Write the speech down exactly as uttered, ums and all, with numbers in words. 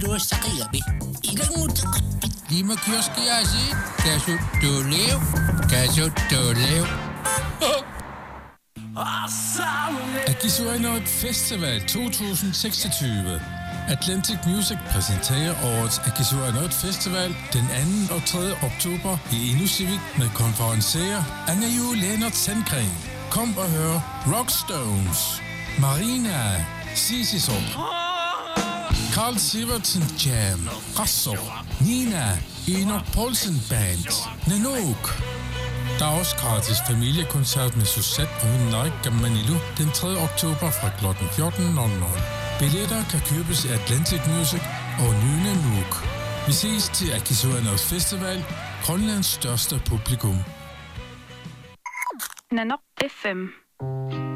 Ilo Sakayabe. Ilang mo Di magkiosk-kiyasi. Kaso tuliw. Kaso tuliw. Akisuanot Festival to tusind seksogtyve. Atlantic Music præsenterer årets Akisuanot Festival den anden og tredje oktober i Inusivik med konferencier Anna Jo Lennart Sandgren. Kom og hør Rockstones, Marina, Sisisop, Carl Sivertsen Jam, Rasso, Nina, Enoch Poulsen Band, Nanook. Der er også gratis familiekoncert med Suzette og Henrik Gamanilu den tredje oktober fra klokken fjorten nul nul. Billetter kan købes i Atlantic Music og Nye Nanook. Vi ses til Akisuanot Festival, Grønlands største publikum. Nanook F M